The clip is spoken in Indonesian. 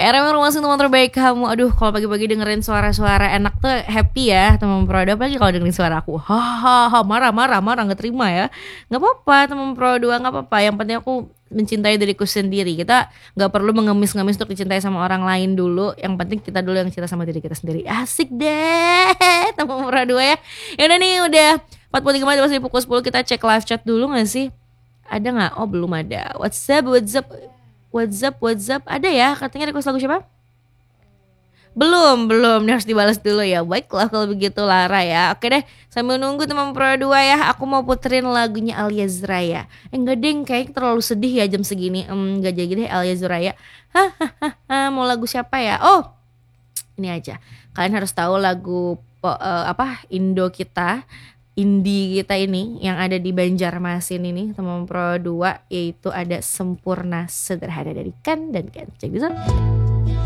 RM rumah teman terbaik kamu. Aduh, kalau pagi-pagi dengerin suara-suara enak tuh happy ya teman Pro 2. Apalagi kalau dengerin suara aku. Hahaha, marah nggak terima ya. Nggak apa-apa teman Pro 2, nggak apa-apa. Yang penting aku mencintai diriku sendiri. Kita nggak perlu mengemis-ngemis untuk dicintai sama orang lain dulu. Yang penting kita dulu yang cinta sama diri kita sendiri. Asik deh teman Pro 2 ya. Ya udah nih, udah 43 menit masih pukul 10. Kita cek live chat dulu nggak sih? Ada nggak? Oh belum ada. WhatsApp ada ya, katanya request lagu siapa? Belum, ini harus dibalas dulu ya. Baiklah kalau begitu Lara ya. Oke deh, sambil nunggu teman Pro 2 ya, aku mau puterin lagunya Alia Zraya. Enggak deng, kayak terlalu sedih ya jam segini. Enggak jadi deh Alia Zraya. Mau lagu siapa ya? Oh, ini aja. Kalian harus tahu lagu Indo kita, indie kita ini yang ada di Banjarmasin ini teman Pro 2, yaitu ada Sempurna Sederhana dari Kan dan Kan. Cek bisa.